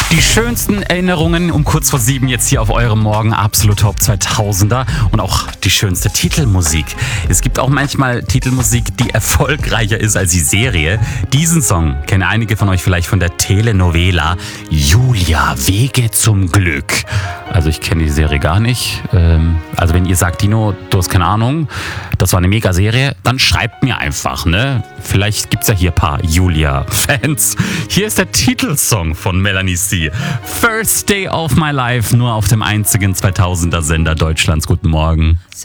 Die schönsten Erinnerungen um kurz vor 7 jetzt hier auf eurem Morgen. Absolut Top 2000er und auch die schönste Titelmusik. Es gibt auch manchmal Titelmusik, die erfolgreicher ist als die Serie. Diesen Song kennen einige von euch vielleicht von der Telenovela Julia, Wege zum Glück. Also ich kenne die Serie gar nicht. Also wenn ihr sagt, Dino, du hast keine Ahnung, das war eine Mega-Serie, dann schreibt mir einfach, ne? Vielleicht gibt's ja hier ein paar Julia-Fans. Hier ist der Titelsong von Melanie C. First Day of My Life, nur auf dem einzigen 2000er Sender Deutschlands. Guten Morgen.